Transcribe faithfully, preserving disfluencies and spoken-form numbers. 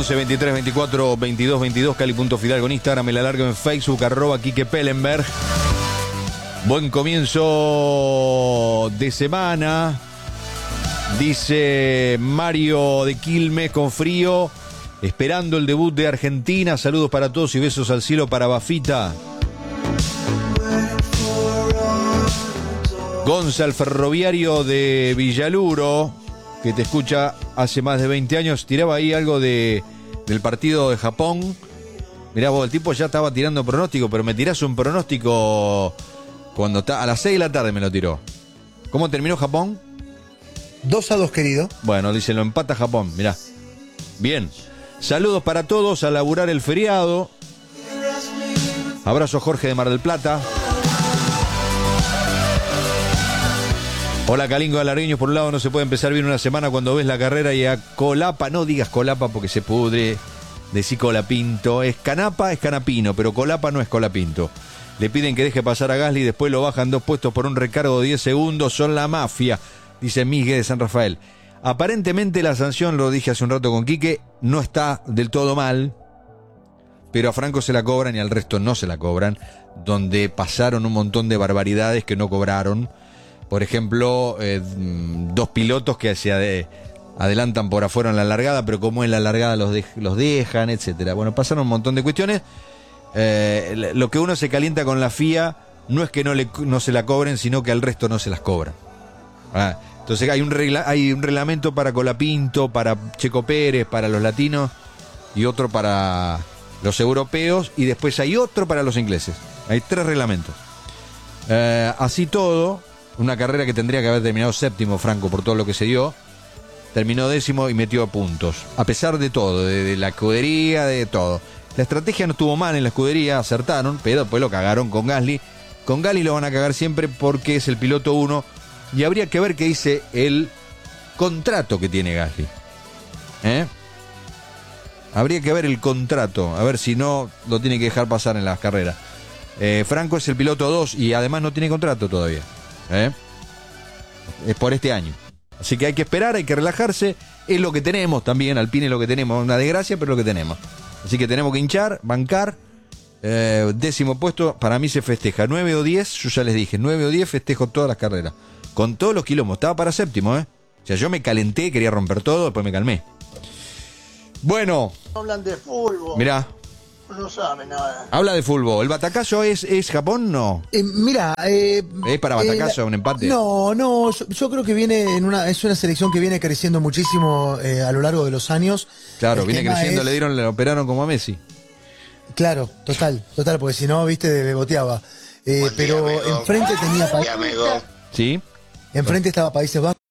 once, veintitrés, veinticuatro, veintidós, veintidós, Cali.Fidalgo en Instagram, el alargo en Facebook, arroba Quique Pellenberg. Buen comienzo de semana, dice Mario de Quilmes, con frío, esperando el debut de Argentina. Saludos para todos y besos al cielo para Bafita. Gonzalo Ferroviario de Villaluro, que te escucha hace más de veinte años, tiraba ahí algo de del partido de Japón. Mirá vos, el tipo ya estaba tirando pronóstico, pero me tirás un pronóstico cuando está a las seis de la tarde me lo tiró. ¿Cómo terminó Japón? dos a dos, querido. Bueno, dice, lo empata Japón, mirá. Bien. Saludos para todos, a laburar el feriado. Abrazo Jorge de Mar del Plata. Hola Calingo de Largueños, por un lado no se puede empezar bien una semana cuando ves la carrera y a Colapa, no digas Colapa porque se pudre, decí Colapinto, es Canapa, es Canapino, pero Colapa no es Colapinto. Le piden que deje pasar a Gasly y después lo bajan dos puestos por un recargo de diez segundos, son la mafia, dice Miguel de San Rafael. Aparentemente la sanción, lo dije hace un rato con Quique, no está del todo mal, pero a Franco se la cobran y al resto no se la cobran, donde pasaron un montón de barbaridades que no cobraron. Por ejemplo, eh, dos pilotos que se ade- adelantan por afuera en la largada, pero como en la largada los, de- los dejan, etcétera. Bueno, pasaron un montón de cuestiones. Eh, lo que uno se calienta con la F I A no es que no, le, no se la cobren, sino que al resto no se las cobran. Ah, entonces hay un, regla- hay un reglamento para Colapinto, para Checo Pérez, para los latinos, y otro para los europeos, y después hay otro para los ingleses. Hay tres reglamentos. Eh, así todo... Una carrera que tendría que haber terminado séptimo, Franco, por todo lo que se dio. Terminó décimo y metió puntos. A pesar de todo, de, de la escudería, de todo. La estrategia no estuvo mal en la escudería, acertaron, pero después lo cagaron con Gasly. Con Gasly lo van a cagar siempre porque es el piloto uno. Y habría que ver qué dice el contrato que tiene Gasly. ¿Eh? Habría que ver el contrato, a ver si no lo tiene que dejar pasar en las carreras. Eh, Franco es el piloto dos y además no tiene contrato todavía. ¿Eh? Es por este año. Así que hay que esperar, hay que relajarse. Es lo que tenemos también, Alpine es lo que tenemos. Una desgracia, pero lo que tenemos. Así que tenemos que hinchar, bancar. eh, Décimo puesto, para mí se festeja nueve o diez, yo ya les dije, nueve o diez festejo todas las carreras. Con todos los quilombos, estaba para séptimo, ¿eh? O sea, yo me calenté, quería romper todo, después me calmé. Bueno. Hablan de fútbol. Mirá. No sabe nada. Habla de fútbol. ¿El batacazo es, es Japón? No. Eh, mira, eh, ¿Es para batacazo eh, un empate? No, no, yo, yo creo que viene en una, es una selección que viene creciendo muchísimo eh, a lo largo de los años. Claro, El viene tema creciendo, es- le dieron, le operaron como a Messi. Claro, total, total, porque si no, viste, beboteaba. Eh, Buen día, pero amigo. enfrente tenía Buen día, amigo. ¿Sí? enfrente estaba Países Bajos.